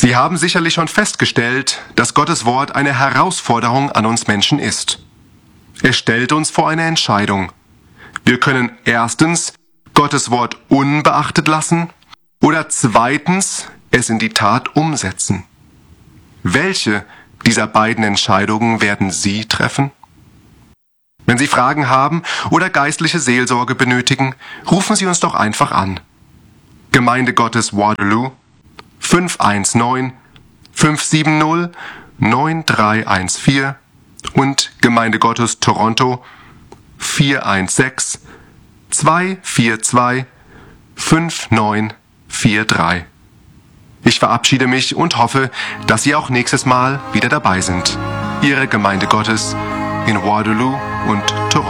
Sie haben sicherlich schon festgestellt, dass Gottes Wort eine Herausforderung an uns Menschen ist. Es stellt uns vor eine Entscheidung. Wir können erstens Gottes Wort unbeachtet lassen oder zweitens es in die Tat umsetzen. Welche dieser beiden Entscheidungen werden Sie treffen? Wenn Sie Fragen haben oder geistliche Seelsorge benötigen, rufen Sie uns doch einfach an. Gemeinde Gottes Waterloo 519 570 9314 und Gemeinde Gottes Toronto 416 242 5943. Ich verabschiede mich und hoffe, dass Sie auch nächstes Mal wieder dabei sind. Ihre Gemeinde Gottes in Waterloo und Toronto.